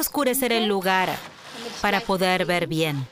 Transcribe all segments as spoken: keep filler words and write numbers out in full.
oscurecer el lugar para poder ver bien.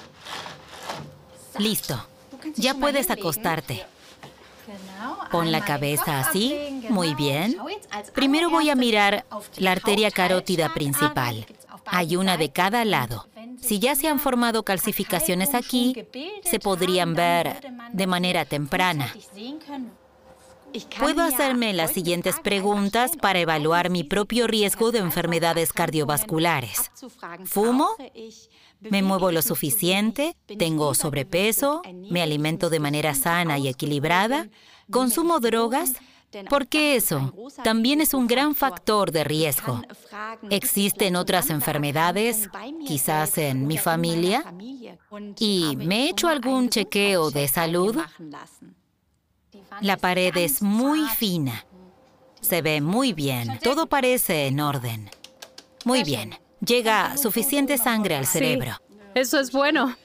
Listo. Ya puedes acostarte. Pon la cabeza así. Muy bien. Primero voy a mirar la arteria carótida principal. Hay una de cada lado. Si ya se han formado calcificaciones aquí, se podrían ver de manera temprana. Puedo hacerme las siguientes preguntas para evaluar mi propio riesgo de enfermedades cardiovasculares. ¿Fumo? ¿Me muevo lo suficiente? ¿Tengo sobrepeso? ¿Me alimento de manera sana y equilibrada? ¿Consumo drogas? Porque eso también es un gran factor de riesgo. ¿Existen otras enfermedades, quizás en mi familia? ¿Y me he hecho algún chequeo de salud? La pared es muy fina. Se ve muy bien. Todo parece en orden. Muy bien. Llega suficiente sangre al cerebro. Sí, eso es bueno.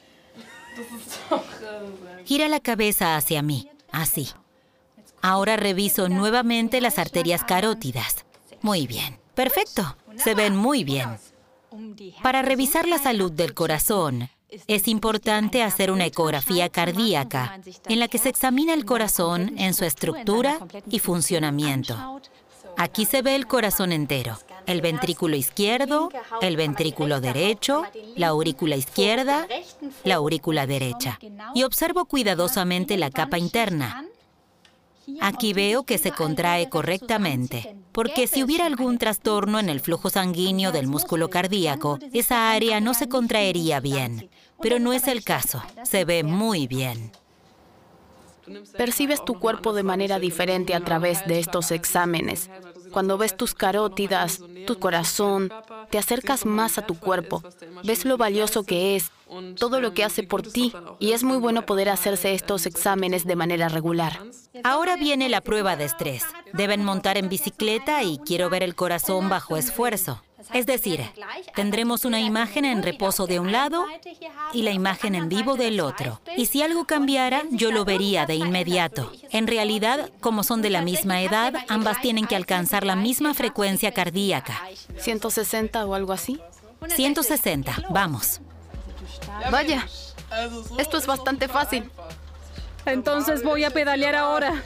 Gira la cabeza hacia mí. Así. Ahora reviso nuevamente las arterias carótidas. Muy bien. Perfecto. Se ven muy bien. Para revisar la salud del corazón, es importante hacer una ecografía cardíaca en la que se examina el corazón en su estructura y funcionamiento. Aquí se ve el corazón entero, el ventrículo izquierdo, el ventrículo derecho, la aurícula izquierda, la aurícula derecha. Y observo cuidadosamente la capa interna. Aquí veo que se contrae correctamente, porque si hubiera algún trastorno en el flujo sanguíneo del músculo cardíaco, esa área no se contraería bien. Pero no es el caso. Se ve muy bien. Percibes tu cuerpo de manera diferente a través de estos exámenes. Cuando ves tus carótidas, tu corazón, te acercas más a tu cuerpo. Ves lo valioso que es, todo lo que hace por ti, y es muy bueno poder hacerse estos exámenes de manera regular. Ahora viene la prueba de estrés. Deben montar en bicicleta y quiero ver el corazón bajo esfuerzo. Es decir, tendremos una imagen en reposo de un lado y la imagen en vivo del otro. Y si algo cambiara, yo lo vería de inmediato. En realidad, como son de la misma edad, ambas tienen que alcanzar la misma frecuencia cardíaca. ¿ciento sesenta o algo así? ciento sesenta, vamos. Vaya, esto es bastante fácil. Entonces voy a pedalear ahora.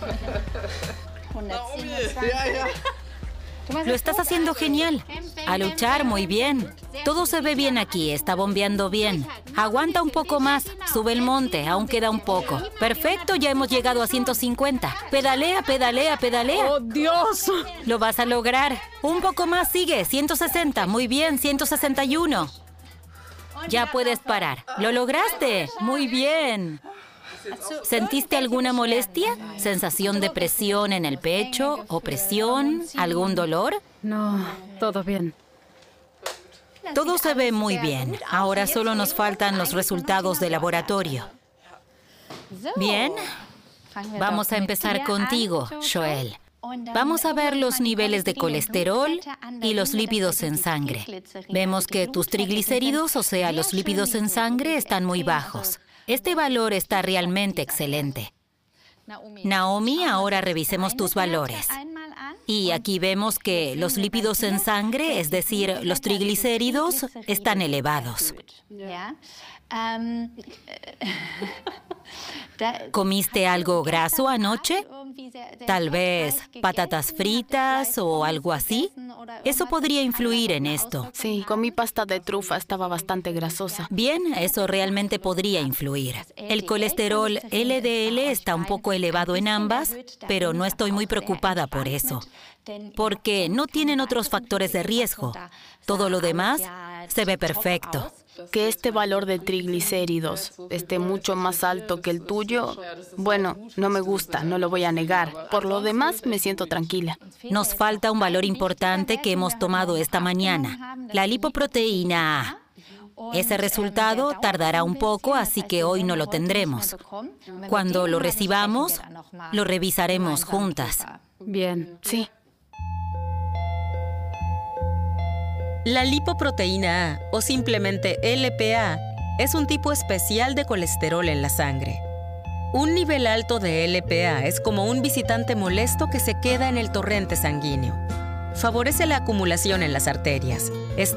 Lo estás haciendo genial. A luchar, muy bien. Todo se ve bien aquí, está bombeando bien. Aguanta un poco más, sube el monte, aún queda un poco. Perfecto, ya hemos llegado a ciento cincuenta. Pedalea, pedalea, pedalea. ¡Oh, Dios! Lo vas a lograr. Un poco más, sigue, ciento sesenta. Muy bien, ciento sesenta y uno. Ya puedes parar. ¡Lo lograste! Muy bien. ¿Sentiste alguna molestia? ¿Sensación de presión en el pecho? ¿Opresión? ¿Algún dolor? No, todo bien. Todo se ve muy bien. Ahora solo nos faltan los resultados de laboratorio. Bien. Vamos a empezar contigo, Joel. Vamos a ver los niveles de colesterol y los lípidos en sangre. Vemos que tus triglicéridos, o sea, los lípidos en sangre, están muy bajos. Este valor está realmente excelente. Naomi, ahora revisemos tus valores. Y aquí vemos que los lípidos en sangre, es decir, los triglicéridos, están elevados. ¿Comiste algo graso anoche? Tal vez patatas fritas o algo así. Eso podría influir en esto. Sí, comí pasta de trufa, estaba bastante grasosa. Bien, eso realmente podría influir. El colesterol L D L está un poco elevado en ambas, pero no estoy muy preocupada por eso, porque no tienen otros factores de riesgo. Todo lo demás se ve perfecto. Que este valor de triglicéridos esté mucho más alto que el tuyo, bueno, no me gusta, no lo voy a negar. Por lo demás, me siento tranquila. Nos falta un valor importante que hemos tomado esta mañana, la lipoproteína A. Ese resultado tardará un poco, así que hoy no lo tendremos. Cuando lo recibamos, lo revisaremos juntas. Bien. Sí. La lipoproteína A, o simplemente L P A, es un tipo especial de colesterol en la sangre. Un nivel alto de L P A es como un visitante molesto que se queda en el torrente sanguíneo. Favorece la acumulación en las arterias.